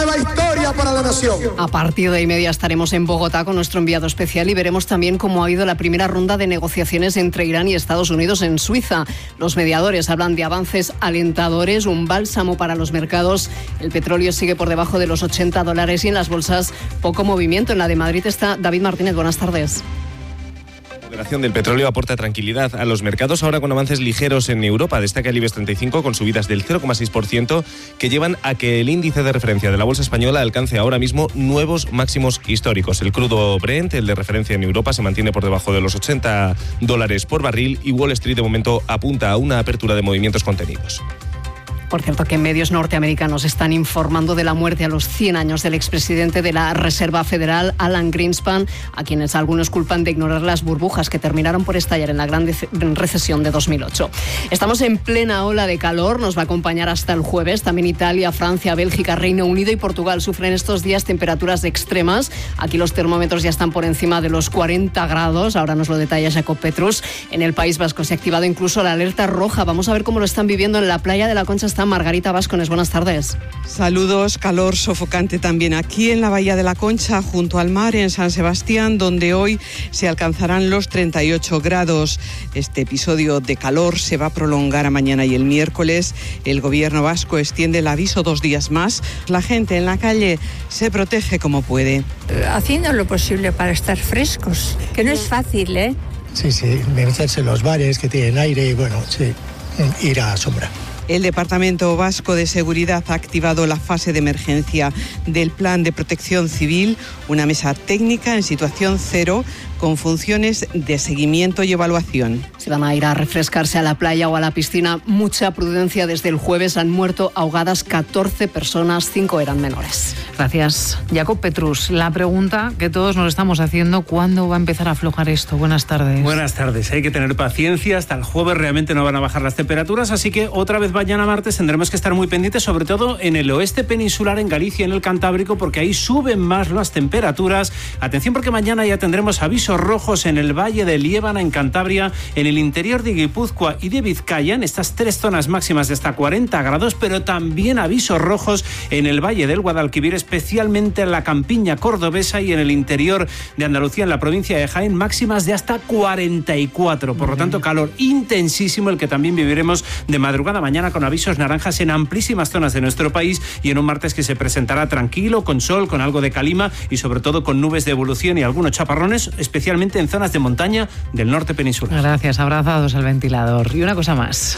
nueva historia para la nación. A partir de 1:30 estaremos en Bogotá con nuestro enviado especial y veremos también cómo ha ido la primera ronda de negociaciones entre Irán y Estados Unidos en Suiza. Los mediadores hablan de avances alentadores, un bálsamo para los mercados. El petróleo sigue por debajo de los $80 y en las bolsas poco movimiento. En la de Madrid está David Martínez. Buenas tardes. La moderación del petróleo aporta tranquilidad a los mercados, ahora con avances ligeros en Europa. Destaca el IBEX 35 con subidas del 0,6% que llevan a que el índice de referencia de la bolsa española alcance ahora mismo nuevos máximos históricos. El crudo Brent, el de referencia en Europa, se mantiene por debajo de los $80 por barril y Wall Street de momento apunta a una apertura de movimientos contenidos. Por cierto, que medios norteamericanos están informando de la muerte a los 100 años del expresidente de la Reserva Federal, Alan Greenspan, a quienes algunos culpan de ignorar las burbujas que terminaron por estallar en la gran recesión de 2008. Estamos en plena ola de calor, nos va a acompañar hasta el jueves. También Italia, Francia, Bélgica, Reino Unido y Portugal sufren estos días temperaturas extremas. Aquí los termómetros ya están por encima de los 40 grados. Ahora nos lo detalla Jacob Petrus. En el País Vasco se ha activado incluso la alerta roja. Vamos a ver cómo lo están viviendo en la playa de la Concha. Está Margarita Vascones, buenas tardes. Saludos, calor sofocante también aquí en la Bahía de la Concha, junto al mar, en San Sebastián, donde hoy se alcanzarán los 38 grados. Este episodio de calor se va a prolongar a mañana y el miércoles. El gobierno vasco extiende el aviso 2 días más. La gente en la calle se protege como puede. Haciendo lo posible para estar frescos, que no es fácil, ¿eh? Sí, meterse en los bares que tienen aire y bueno, sí, ir a sombra. El Departamento Vasco de Seguridad ha activado la fase de emergencia del Plan de Protección Civil, una mesa técnica en situación cero con funciones de seguimiento y evaluación. Se van a ir a refrescarse a la playa o a la piscina. Mucha prudencia. Desde el jueves han muerto ahogadas 14 personas, 5 eran menores. Gracias. Jacob Petrus, la pregunta que todos nos estamos haciendo, ¿cuándo va a empezar a aflojar esto? Buenas tardes. Buenas tardes. Hay que tener paciencia. Hasta el jueves realmente no van a bajar las temperaturas, así que otra vez mañana martes tendremos que estar muy pendientes, sobre todo en el oeste peninsular, en Galicia, en el Cantábrico, porque ahí suben más las temperaturas. Atención, porque mañana ya tendremos avisos rojos en el Valle de Liébana, en Cantabria, en el interior de Guipúzcoa y de Vizcaya, en estas 3 zonas máximas de hasta 40 grados, pero también avisos rojos en el Valle del Guadalquivir, especialmente en la campiña cordobesa y en el interior de Andalucía, en la provincia de Jaén, máximas de hasta 44. Por lo tanto, calor intensísimo el que también viviremos de madrugada mañana, con avisos naranjas en amplísimas zonas de nuestro país, y en un martes que se presentará tranquilo, con sol, con algo de calima y sobre todo con nubes de evolución y algunos chaparrones, especialmente en zonas de montaña del norte peninsular. Gracias, abrazados al ventilador. Y una cosa más.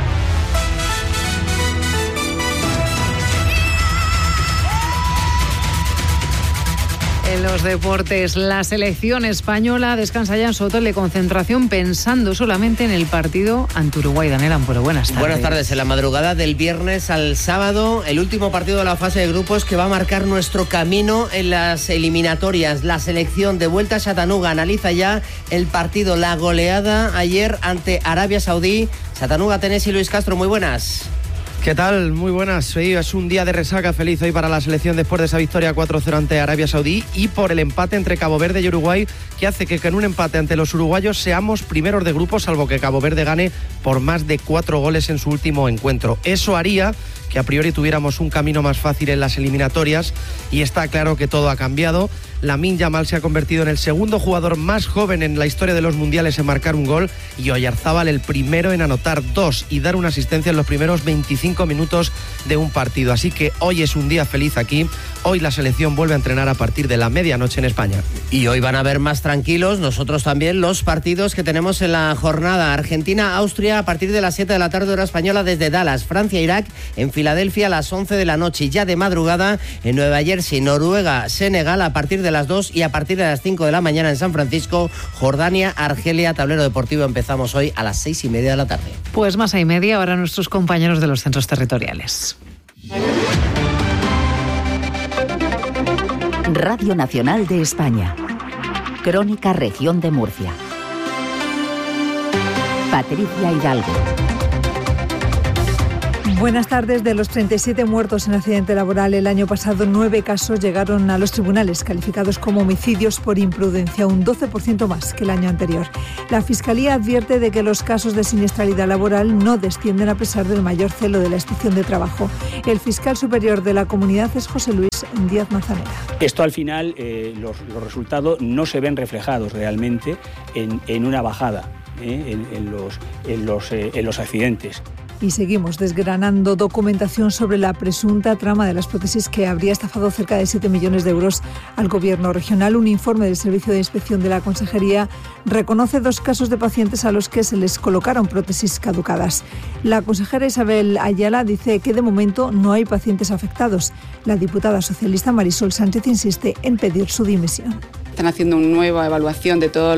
En los deportes, la selección española descansa ya en su hotel de concentración pensando solamente en el partido ante Uruguay. Daniel Ampuero, buenas tardes. Buenas tardes. En la madrugada del viernes al sábado, el último partido de la fase de grupos que va a marcar nuestro camino en las eliminatorias. La selección de vuelta a Chattanooga analiza ya el partido, la goleada ayer ante Arabia Saudí. Chattanooga, Tennessee, Luis Castro, muy buenas. ¿Qué tal? Muy buenas. Sí, es un día de resaca feliz hoy para la selección después de esa victoria 4-0 ante Arabia Saudí y por el empate entre Cabo Verde y Uruguay, que hace que en un empate ante los uruguayos seamos primeros de grupo, salvo que Cabo Verde gane por más de 4 goles en su último encuentro. Eso haría que a priori tuviéramos un camino más fácil en las eliminatorias, y está claro que todo ha cambiado. Lamine Yamal se ha convertido en el segundo jugador más joven en la historia de los mundiales en marcar un gol, y Oyarzábal el primero en anotar 2 y dar una asistencia en los primeros 25 minutos de un partido. Así que hoy es un día feliz aquí. Hoy la selección vuelve a entrenar a partir de la medianoche en España. Y hoy van a ver más tranquilos, nosotros también, los partidos que tenemos en la jornada. Argentina-Austria a partir de las 7 de la tarde hora española desde Dallas. Francia-Irak en Filadelfia a las 11 de la noche. Y ya de madrugada en Nueva Jersey, Noruega-Senegal a partir de las 2 y a partir de las 5 de la mañana en San Francisco, Jordania-Argelia. Tablero deportivo empezamos hoy a las 6:30 de la tarde. Pues más y media, ahora nuestros compañeros de los centros territoriales. Radio Nacional de España. Crónica Región de Murcia. Patricia Hidalgo. Buenas tardes. De los 37 muertos en accidente laboral el año pasado, 9 casos llegaron a los tribunales calificados como homicidios por imprudencia, un 12% más que el año anterior. La Fiscalía advierte de que los casos de siniestralidad laboral no descienden a pesar del mayor celo de la Inspección de Trabajo. El fiscal superior de la comunidad es José Luis Díaz Manzanera. Esto al final, los resultados no se ven reflejados realmente en una bajada en los accidentes. Y seguimos desgranando documentación sobre la presunta trama de las prótesis que habría estafado cerca de 7 millones de euros al Gobierno regional. Un informe del Servicio de Inspección de la Consejería reconoce 2 casos de pacientes a los que se les colocaron prótesis caducadas. La consejera Isabel Ayala dice que de momento no hay pacientes afectados. La diputada socialista Marisol Sánchez insiste en pedir su dimisión. Están haciendo una nueva evaluación de todos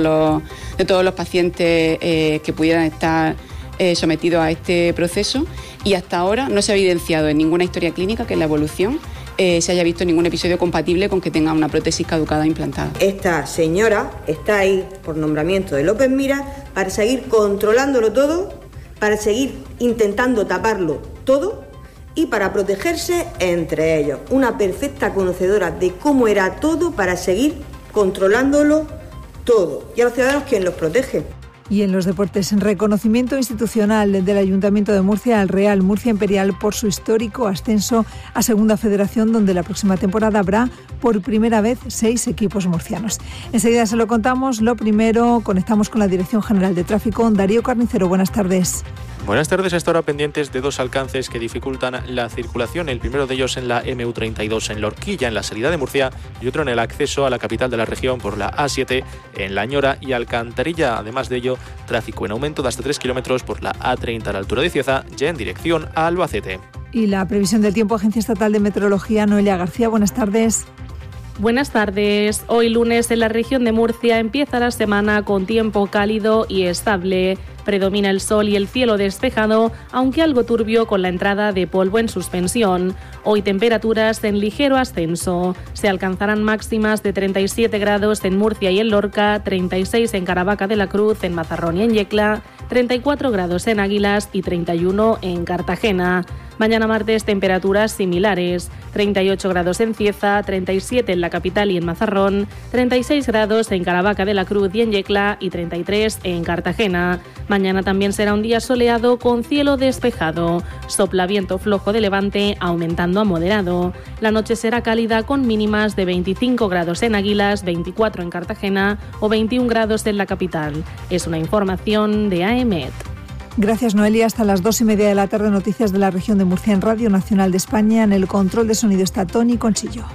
los pacientes que pudieran estar sometidos a este proceso, y hasta ahora no se ha evidenciado en ninguna historia clínica que en la evolución se haya visto ningún episodio compatible con que tenga una prótesis caducada implantada. Esta señora está ahí por nombramiento de López Miras para seguir controlándolo todo, para seguir intentando taparlo todo y para protegerse entre ellos. Una perfecta conocedora de cómo era todo para seguir controlándolo todo. Y a los ciudadanos, ¿quién los protege? Y en los deportes, en reconocimiento institucional del Ayuntamiento de Murcia al Real Murcia Imperial por su histórico ascenso a Segunda Federación, donde la próxima temporada habrá por primera vez 6 equipos murcianos. Enseguida se lo contamos. Lo primero, conectamos con la Dirección General de Tráfico. Darío Carnicero, buenas tardes. Buenas tardes. Hasta ahora pendientes de 2 alcances que dificultan la circulación. El primero de ellos en la MU32 en La Horquilla, en la salida de Murcia, y otro en el acceso a la capital de la región por la A7 en La Ñora y Alcantarilla. Además de ello, tráfico en aumento de hasta 3 kilómetros por la A30 a la altura de Cieza, ya en dirección a Albacete. Y la previsión del tiempo, Agencia Estatal de Meteorología, Noelia García, buenas tardes. Buenas tardes. Hoy lunes en la región de Murcia empieza la semana con tiempo cálido y estable. Predomina el sol y el cielo despejado, aunque algo turbio con la entrada de polvo en suspensión. Hoy temperaturas en ligero ascenso. Se alcanzarán máximas de 37 grados en Murcia y en Lorca, 36 en Caravaca de la Cruz, en Mazarrón y en Yecla, 34 grados en Águilas y 31 en Cartagena. Mañana martes temperaturas similares, 38 grados en Cieza, 37 en la capital y en Mazarrón, 36 grados en Caravaca de la Cruz y en Yecla y 33 en Cartagena. Mañana también será un día soleado con cielo despejado. Sopla viento flojo de levante aumentando a moderado. La noche será cálida con mínimas de 25 grados en Águilas, 24 en Cartagena o 21 grados en la capital. Es una información de AEMET. Gracias, Noelia. Hasta las 2:30 de la tarde, noticias de la región de Murcia en Radio Nacional de España. En el control de sonido está Tony Conchillo.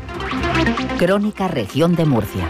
Crónica Región de Murcia.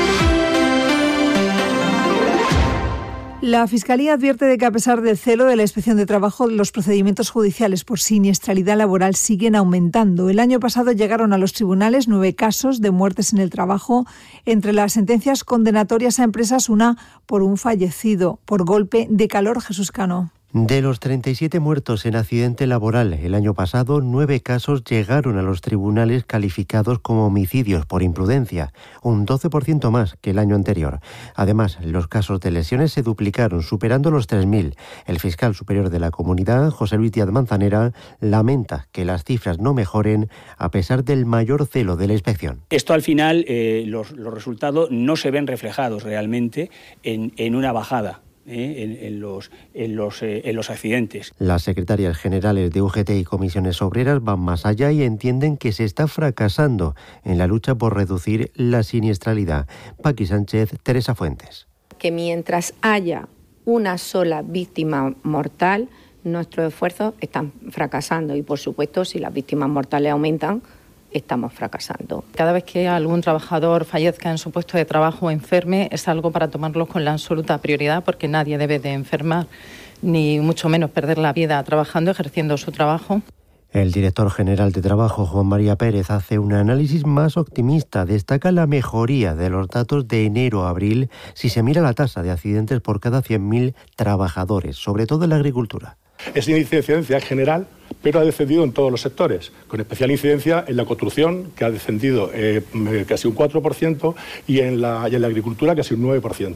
La Fiscalía advierte de que, a pesar del celo de la Inspección de Trabajo, los procedimientos judiciales por siniestralidad laboral siguen aumentando. El año pasado llegaron a los tribunales 9 casos de muertes en el trabajo. Entre las sentencias condenatorias a empresas, una por un fallecido por golpe de calor. Jesús Cano. De los 37 muertos en accidente laboral el año pasado, 9 casos llegaron a los tribunales calificados como homicidios por imprudencia, un 12% más que el año anterior. Además, los casos de lesiones se duplicaron, superando los 3.000. El fiscal superior de la comunidad, José Luis Díaz Manzanera, lamenta que las cifras no mejoren a pesar del mayor celo de la inspección. Esto al final, los resultados no se ven reflejados realmente en una bajada en los accidentes. Las secretarias generales de UGT y comisiones obreras van más allá y entienden que se está fracasando en la lucha por reducir la siniestralidad. Paqui Sánchez, Teresa Fuentes. Que mientras haya una sola víctima mortal, nuestros esfuerzos están fracasando y, por supuesto, si las víctimas mortales aumentan, estamos fracasando. Cada vez que algún trabajador fallezca en su puesto de trabajo o enferme, es algo para tomarlo con la absoluta prioridad, porque nadie debe de enfermar, ni mucho menos perder la vida trabajando, ejerciendo su trabajo. El director general de Trabajo, Juan María Pérez, hace un análisis más optimista. Destaca la mejoría de los datos de enero a abril si se mira la tasa de accidentes por cada 100.000 trabajadores, sobre todo en la agricultura. Es una incidencia general, pero ha descendido en todos los sectores, con especial incidencia en la construcción, que ha descendido casi un 4%, y en la agricultura, casi un 9%.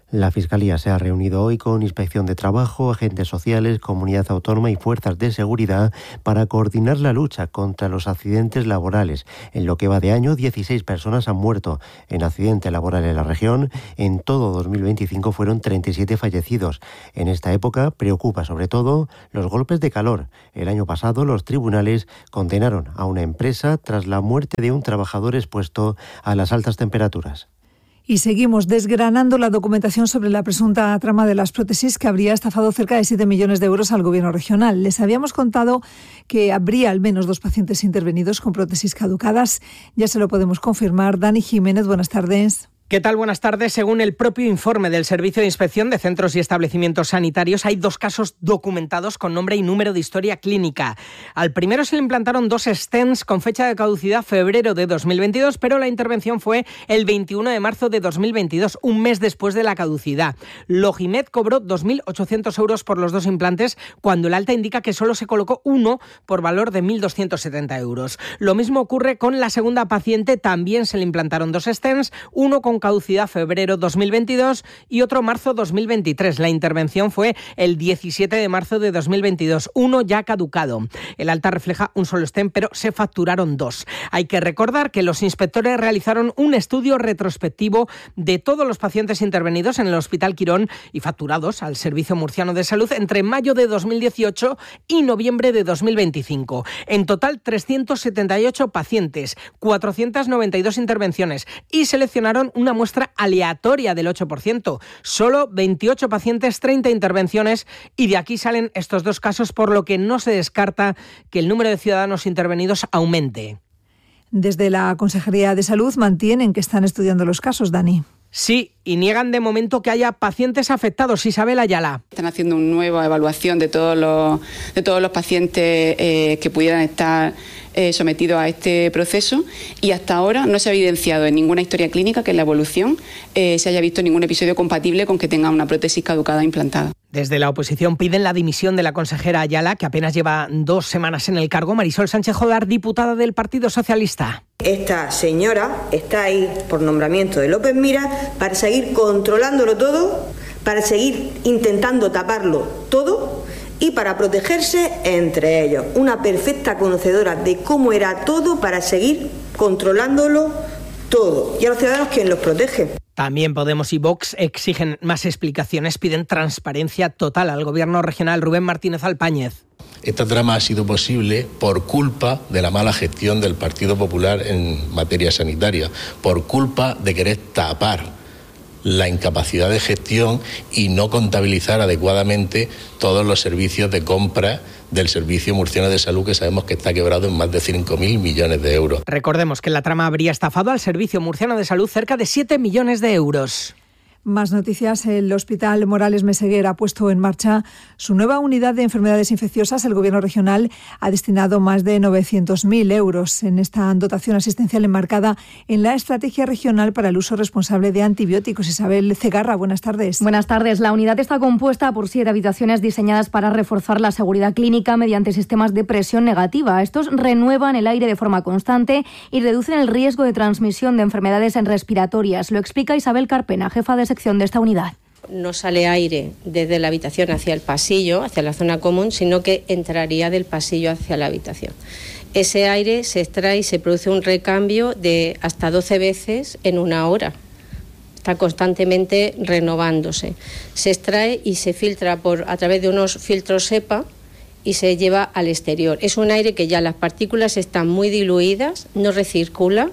La Fiscalía se ha reunido hoy con Inspección de Trabajo, agentes sociales, Comunidad Autónoma y fuerzas de seguridad para coordinar la lucha contra los accidentes laborales. En lo que va de año, 16 personas han muerto en accidente laboral en la región. En todo 2025 fueron 37 fallecidos. En esta época preocupa sobre todo los golpes de calor. El año pasado los tribunales condenaron a una empresa tras la muerte de un trabajador expuesto a las altas temperaturas. Y seguimos desgranando la documentación sobre la presunta trama de las prótesis que habría estafado cerca de 7 millones de euros al gobierno regional. Les habíamos contado que habría al menos 2 pacientes intervenidos con prótesis caducadas. Ya se lo podemos confirmar. Dani Jiménez, buenas tardes. ¿Qué tal? Buenas tardes. Según el propio informe del Servicio de Inspección de Centros y Establecimientos Sanitarios, hay 2 casos documentados con nombre y número de historia clínica. Al primero se le implantaron 2 stents con fecha de caducidad febrero de 2022, pero la intervención fue el 21 de marzo de 2022, un mes después de la caducidad. Logimed cobró 2.800 euros por los 2 implantes, cuando el alta indica que solo se colocó uno por valor de 1.270 euros. Lo mismo ocurre con la segunda paciente, también se le implantaron 2 stents, uno con caducidad febrero 2022 y otro marzo 2023. La intervención fue el 17 de marzo de 2022, uno ya caducado. El alta refleja un solo stent, pero se facturaron 2. Hay que recordar que los inspectores realizaron un estudio retrospectivo de todos los pacientes intervenidos en el Hospital Quirón y facturados al Servicio Murciano de Salud entre mayo de 2018 y noviembre de 2025. En total, 378 pacientes, 492 intervenciones y seleccionaron una muestra aleatoria del 8%. Solo 28 pacientes, 30 intervenciones, y de aquí salen estos 2 casos, por lo que no se descarta que el número de ciudadanos intervenidos aumente. Desde la Consejería de Salud mantienen que están estudiando los casos, Dani. Sí, y niegan de momento que haya pacientes afectados. Isabel Ayala. Están haciendo una nueva evaluación de todos los pacientes que pudieran estar sometidos a este proceso, y hasta ahora no se ha evidenciado en ninguna historia clínica que en la evolución se haya visto ningún episodio compatible con que tenga una prótesis caducada implantada. Desde la oposición piden la dimisión de la consejera Ayala, que apenas lleva 2 semanas en el cargo. Marisol Sánchez Jodar, diputada del Partido Socialista. Esta señora está ahí por nombramiento de López Miras para seguir controlándolo todo, para seguir intentando taparlo todo y para protegerse entre ellos. Una perfecta conocedora de cómo era todo para seguir controlándolo todo. Y a los ciudadanos, ¿quién los protege? También Podemos y Vox exigen más explicaciones, piden transparencia total al gobierno regional. Rubén Martínez Alpáñez. Esta trama ha sido posible por culpa de la mala gestión del Partido Popular en materia sanitaria, por culpa de querer tapar la incapacidad de gestión y no contabilizar adecuadamente todos los servicios de compra del Servicio Murciano de Salud, que sabemos que está quebrado en más de 5.000 millones de euros. Recordemos que la trama habría estafado al Servicio Murciano de Salud cerca de 7 millones de euros. Más noticias. El Hospital Morales Meseguer ha puesto en marcha su nueva unidad de enfermedades infecciosas. El Gobierno regional ha destinado más de 900.000 euros en esta dotación asistencial enmarcada en la Estrategia Regional para el Uso Responsable de Antibióticos. Isabel Cegarra, buenas tardes. Buenas tardes. La unidad está compuesta por 7 habitaciones diseñadas para reforzar la seguridad clínica mediante sistemas de presión negativa. Estos renuevan el aire de forma constante y reducen el riesgo de transmisión de enfermedades respiratorias. Lo explica Isabel Carpena, jefa de sección de esta unidad. No sale aire desde la habitación hacia el pasillo, hacia la zona común, sino que entraría del pasillo hacia la habitación. Ese aire se extrae y se produce un recambio de hasta 12 veces en una hora. Está constantemente renovándose. Se extrae y se filtra a través de unos filtros SEPA y se lleva al exterior. Es un aire que ya las partículas están muy diluidas, no recircula.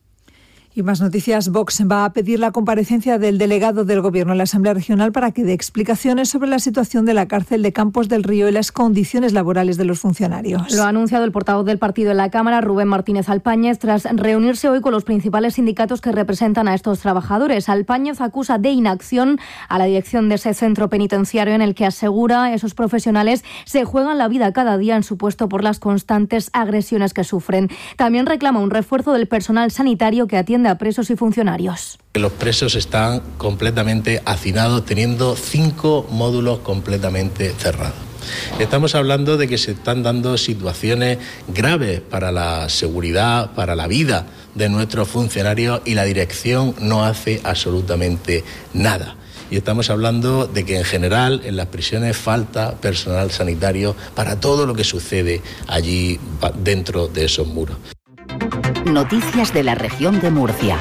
Y más noticias. Vox va a pedir la comparecencia del delegado del Gobierno en la Asamblea Regional para que dé explicaciones sobre la situación de la cárcel de Campos del Río y las condiciones laborales de los funcionarios. Lo ha anunciado el portavoz del partido en la Cámara, Rubén Martínez Alpáñez, tras reunirse hoy con los principales sindicatos que representan a estos trabajadores. Alpáñez acusa de inacción a la dirección de ese centro penitenciario, en el que asegura esos profesionales se juegan la vida cada día en su puesto por las constantes agresiones que sufren. También reclama un refuerzo del personal sanitario que atiende a presos y funcionarios. Los presos están completamente hacinados, teniendo 5 módulos completamente cerrados. Estamos hablando de que se están dando situaciones graves para la seguridad, para la vida de nuestros funcionarios, y la dirección no hace absolutamente nada. y estamos hablando de que en general en las prisiones falta personal sanitario para todo lo que sucede allí dentro de esos muros. Noticias de la región de Murcia.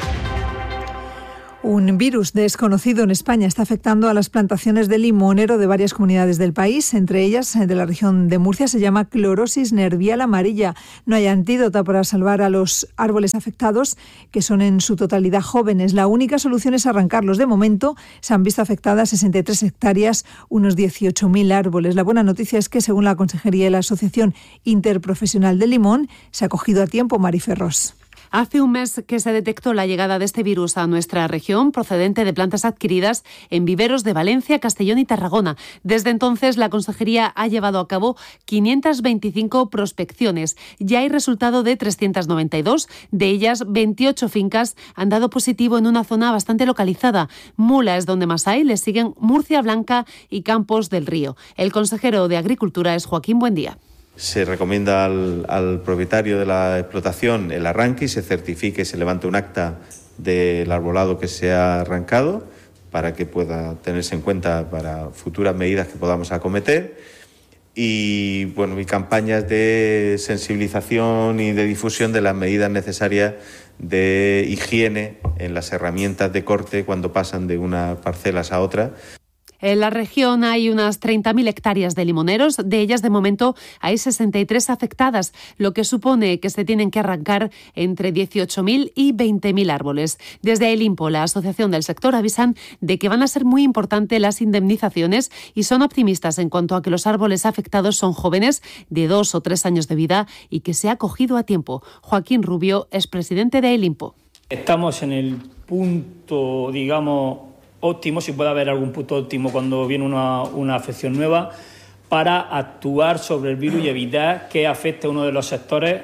Un virus desconocido en España está afectando a las plantaciones de limonero de varias comunidades del país, entre ellas de la región de Murcia. Se llama clorosis nervial amarilla. No hay antídoto para salvar a los árboles afectados, que son en su totalidad jóvenes. La única solución es arrancarlos. De momento se han visto afectadas 63 hectáreas, unos 18.000 árboles. La buena noticia es que, según la Consejería y la Asociación Interprofesional del Limón, se ha cogido a tiempo. Mari Ferrós. Hace un mes que se detectó la llegada de este virus a nuestra región, procedente de plantas adquiridas en viveros de Valencia, Castellón y Tarragona. Desde entonces, la Consejería ha llevado a cabo 525 prospecciones. Ya hay resultado de 392. De ellas, 28 fincas han dado positivo en una zona bastante localizada. Mula es donde más hay, le siguen Murcia Blanca y Campos del Río. El consejero de Agricultura es Joaquín Buendía. Se recomienda al propietario de la explotación el arranque y se certifique y se levante un acta del arbolado que se ha arrancado para que pueda tenerse en cuenta para futuras medidas que podamos acometer. Y campañas de sensibilización y de difusión de las medidas necesarias de higiene en las herramientas de corte cuando pasan de unas parcelas a otra. En la región hay unas 30.000 hectáreas de limoneros, de ellas de momento hay 63 afectadas, lo que supone que se tienen que arrancar entre 18.000 y 20.000 árboles. Desde el INPO, la asociación del sector, avisan de que van a ser muy importantes las indemnizaciones y son optimistas en cuanto a que los árboles afectados son jóvenes de 2 o 3 años de vida y que se ha cogido a tiempo. Joaquín Rubio es presidente de el INPO. Estamos en el punto, óptimo, si puede haber algún punto óptimo cuando viene una afección nueva, para actuar sobre el virus y evitar que afecte a uno de los sectores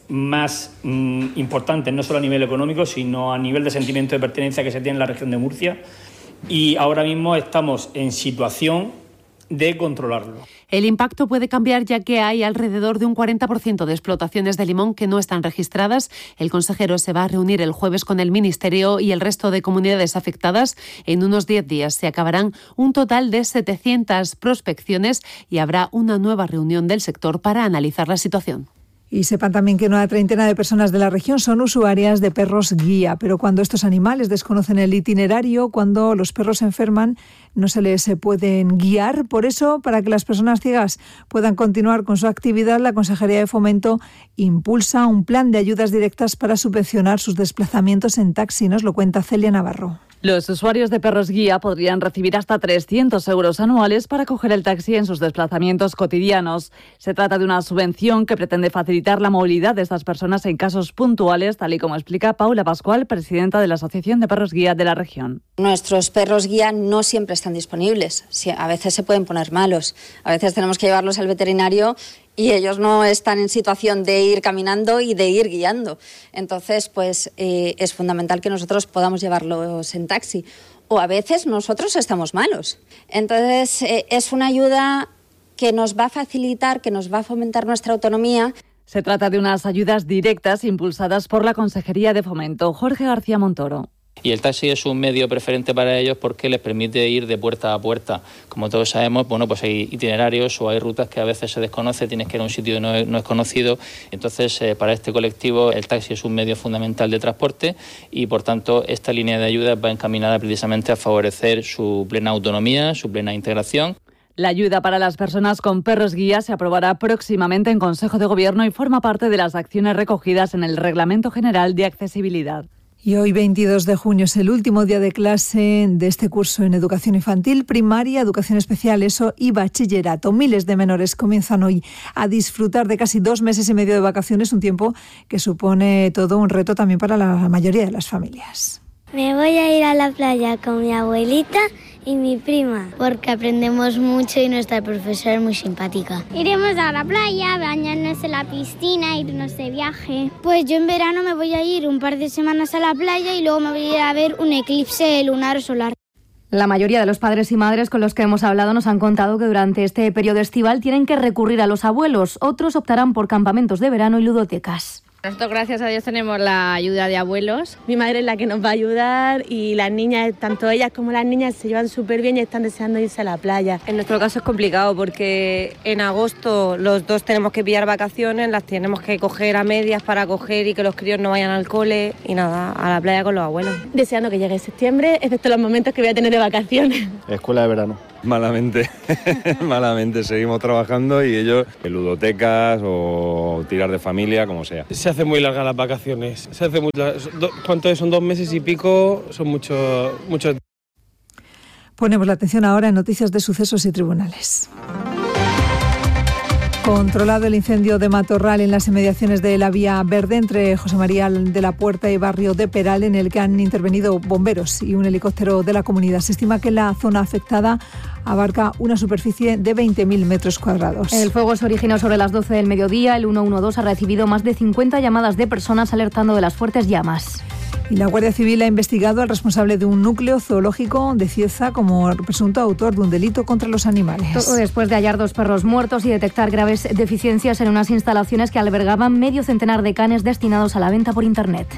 más importantes, no solo a nivel económico, sino a nivel de sentimiento de pertenencia que se tiene en la región de Murcia. Y ahora mismo estamos en situación de controlarlo. El impacto puede cambiar ya que hay alrededor de un 40% de explotaciones de limón que no están registradas. El consejero se va a reunir el jueves con el Ministerio y el resto de comunidades afectadas. En unos 10 días se acabarán un total de 700 prospecciones y habrá una nueva reunión del sector para analizar la situación. Y sepan también que una treintena de personas de la región son usuarias de perros guía, pero cuando estos animales desconocen el itinerario, cuando los perros se enferman, no se les pueden guiar. Por eso, para que las personas ciegas puedan continuar con su actividad, la Consejería de Fomento impulsa un plan de ayudas directas para subvencionar sus desplazamientos en taxi. Nos lo cuenta Celia Navarro. Los usuarios de perros guía podrían recibir hasta 300 euros anuales para coger el taxi en sus desplazamientos cotidianos. Se trata de una subvención que pretende facilitar la movilidad de estas personas en casos puntuales, tal y como explica Paula Pascual, presidenta de la Asociación de Perros Guía de la región. Nuestros perros guía no siempre están disponibles. A veces se pueden poner malos. A veces tenemos que llevarlos al veterinario y ellos no están en situación de ir caminando y de ir guiando. Entonces, es fundamental que nosotros podamos llevarlos en taxi. O a veces nosotros estamos malos. Entonces, es una ayuda que nos va a facilitar, que nos va a fomentar nuestra autonomía. Se trata de unas ayudas directas impulsadas por la Consejería de Fomento. Jorge García Montoro. Y el taxi es un medio preferente para ellos porque les permite ir de puerta a puerta. Como todos sabemos, hay itinerarios o hay rutas que a veces se desconoce, tienes que ir a un sitio que no es conocido. Entonces, para este colectivo, el taxi es un medio fundamental de transporte y, por tanto, esta línea de ayuda va encaminada precisamente a favorecer su plena autonomía, su plena integración. La ayuda para las personas con perros guía se aprobará próximamente en Consejo de Gobierno y forma parte de las acciones recogidas en el Reglamento General de Accesibilidad. Y hoy, 22 de junio, es el último día de clase de este curso en educación infantil, primaria, educación especial, ESO y bachillerato. Miles de menores comienzan hoy a disfrutar de casi 2 meses y medio de vacaciones, un tiempo que supone todo un reto también para la mayoría de las familias. Me voy a ir a la playa con mi abuelita y mi prima, porque aprendemos mucho y nuestra profesora es muy simpática. Iremos a la playa, bañarnos en la piscina, irnos de viaje. Pues yo en verano me voy a ir un par de semanas a la playa y luego me voy a ir a ver un eclipse lunar o solar. La mayoría de los padres y madres con los que hemos hablado nos han contado que durante este periodo estival tienen que recurrir a los abuelos. Otros optarán por campamentos de verano y ludotecas. Nosotros, gracias a Dios, tenemos la ayuda de abuelos. Mi madre es la que nos va a ayudar y las niñas, tanto ellas como las niñas, se llevan súper bien y están deseando irse a la playa. En nuestro caso es complicado porque en agosto los dos tenemos que pillar vacaciones, las tenemos que coger a medias para coger y que los críos no vayan al cole y nada, a la playa con los abuelos. Deseando que llegue septiembre, excepto los momentos que voy a tener de vacaciones. Escuela de verano. Malamente, malamente. Seguimos trabajando y ellos en ludotecas o tirar de familia, como sea. Se hace muy largas las vacaciones. Se hace muy largas. ¿Cuánto es? Son 2 meses y pico, son muchos. Ponemos la atención ahora en noticias de sucesos y tribunales. Controlado el incendio de matorral en las inmediaciones de la Vía Verde entre José María de la Puerta y Barrio de Peral, en el que han intervenido bomberos y un helicóptero de la comunidad. Se estima que la zona afectada abarca una superficie de 20.000 metros cuadrados. El fuego se originó sobre las 12 del mediodía. El 112 ha recibido más de 50 llamadas de personas alertando de las fuertes llamas. Y la Guardia Civil ha investigado al responsable de un núcleo zoológico de Cieza como presunto autor de un delito contra los animales. Todo después de hallar 2 perros muertos y detectar graves deficiencias en unas instalaciones que albergaban medio centenar de canes destinados a la venta por Internet.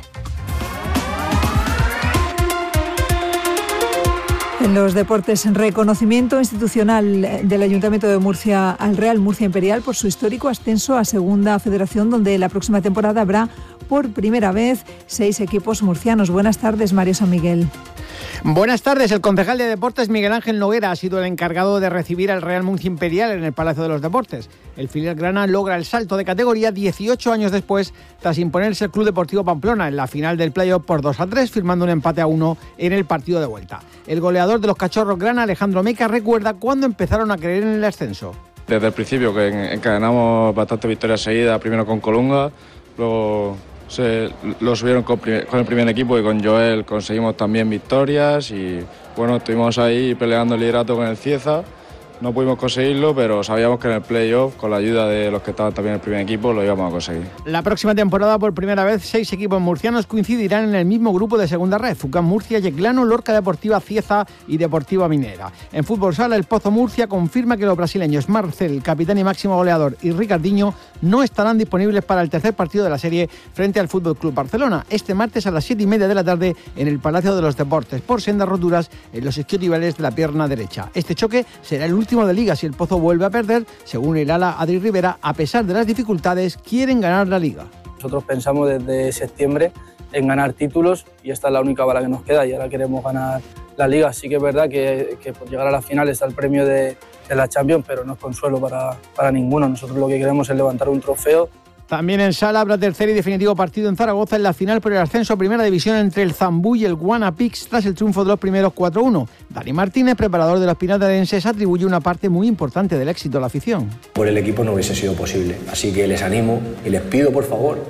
En los deportes, reconocimiento institucional del Ayuntamiento de Murcia al Real Murcia Imperial por su histórico ascenso a Segunda Federación, donde la próxima temporada habrá por primera vez 6 equipos murcianos. Buenas tardes, Mario San Miguel. Buenas tardes. El concejal de Deportes, Miguel Ángel Noguera, ha sido el encargado de recibir al Real Murcia Imperial en el Palacio de los Deportes. El filial grana logra el salto de categoría 18 años después, tras imponerse el Club Deportivo Pamplona en la final del playoff por 2-3, firmando un empate a 1 en el partido de vuelta. El goleador de los cachorros grana, Alejandro Meca, recuerda cuándo empezaron a creer en el ascenso. Desde el principio, que encadenamos bastantes victorias seguidas, primero con Colunga, luego lo subieron con el primer equipo y con Joel conseguimos también victorias y bueno, estuvimos ahí peleando el liderato con el Cieza. No pudimos conseguirlo, pero sabíamos que en el playoff, con la ayuda de los que estaban también en el primer equipo, lo íbamos a conseguir. La próxima temporada, por primera vez, 6 equipos murcianos coincidirán en el mismo grupo de segunda red: Fucán Murcia, Yeclano, Lorca Deportiva Cieza y Deportiva Minera. En fútbol sala, el Pozo Murcia confirma que los brasileños Marcel, capitán y máximo goleador, y Ricardinho no estarán disponibles para el tercer partido de la serie frente al Fútbol Club Barcelona, este martes a las 7:30 de la tarde en el Palacio de los Deportes, por sendas roturas en los isquiotibiales de la pierna derecha. Este choque será el último de Liga si el Pozo vuelve a perder. Según el ala Adri Rivera, a pesar de las dificultades, quieren ganar la Liga. Nosotros pensamos desde septiembre en ganar títulos y esta es la única bala que nos queda y ahora queremos ganar la Liga. Sí que es verdad que por llegar a la final está el premio de la Champions, pero no es consuelo para ninguno. Nosotros lo que queremos es levantar un trofeo. También en sala habrá tercer y definitivo partido en Zaragoza en la final por el ascenso a Primera División entre el Zambú y el Guanapix tras el triunfo de los primeros 4-1. Dani Martínez, preparador de los pinatarenses, atribuye una parte muy importante del éxito a la afición. Por el equipo no hubiese sido posible, así que les animo y les pido por favor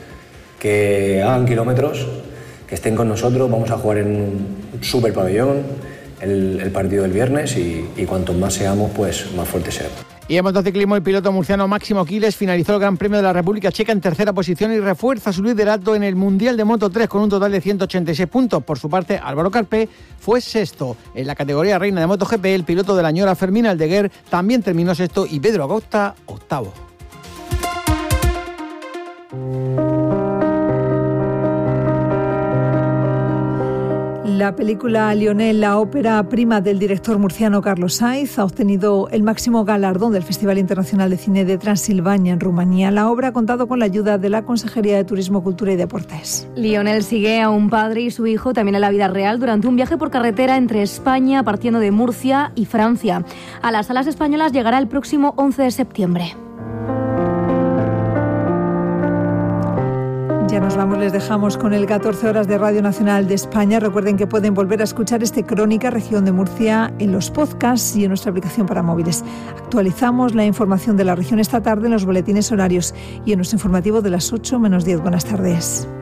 que hagan kilómetros, que estén con nosotros. Vamos a jugar en un super pabellón el partido del viernes y cuanto más seamos, pues más fuertes seremos. Y en motociclismo, el piloto murciano Máximo Quiles finalizó el Gran Premio de la República Checa en tercera posición y refuerza su liderato en el Mundial de Moto 3 con un total de 186 puntos. Por su parte, Álvaro Carpé fue sexto. En la categoría reina de MotoGP, el piloto de la ñora Fermín Aldeguer también terminó sexto y Pedro Acosta octavo. La película Lionel, la ópera prima del director murciano Carlos Sainz, ha obtenido el máximo galardón del Festival Internacional de Cine de Transilvania en Rumanía. La obra ha contado con la ayuda de la Consejería de Turismo, Cultura y Deportes. Lionel sigue a un padre y su hijo también en la vida real durante un viaje por carretera entre España, partiendo de Murcia y Francia. A las salas españolas llegará el próximo 11 de septiembre. Ya nos vamos, les dejamos con el 14 horas de Radio Nacional de España. Recuerden que pueden volver a escuchar Crónica Región de Murcia en los podcasts y en nuestra aplicación para móviles. Actualizamos la información de la región esta tarde en los boletines horarios y en nuestro informativo de las 8 menos 10. Buenas tardes.